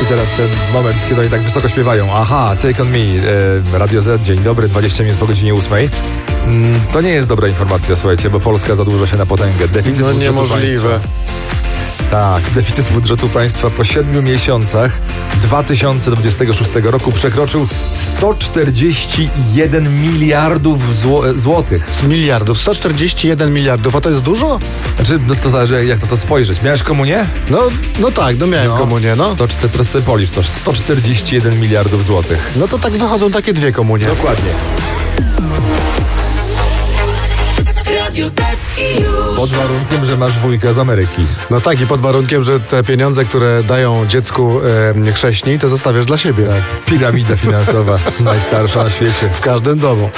teraz ten moment, kiedy oni tak wysoko śpiewają. Aha, Take On Me, Radio Z, dzień dobry, 20 minut po godzinie 8. To nie jest dobra informacja, słuchajcie, bo Polska zadłuża się na potęgę. Deficyt budżetu niemożliwe. Państwa, tak, deficyt budżetu państwa po 7 miesiącach 2026 roku przekroczył 141 miliardów złotych. Z miliardów, 141 miliardów, a to jest dużo? Znaczy, no to zależy jak na to spojrzeć. Miałeś komunię? No tak, miałem komunię, no. Teraz sobie policz to, 141 miliardów złotych. No to tak wychodzą takie dwie komunie. Dokładnie. Pod warunkiem, że masz wujka z Ameryki. No tak, i pod warunkiem, że te pieniądze, które dają dziecku chrześni, to zostawiasz dla siebie. Tak, piramida finansowa, najstarsza na świecie. W każdym domu.